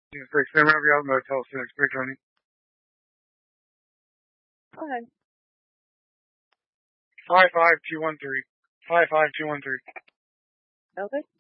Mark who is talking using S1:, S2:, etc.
S1: Yeah, 6, San Rafael Motel 6, Big Tony.
S2: Okay.
S1: 55213. 55213.
S2: Okay.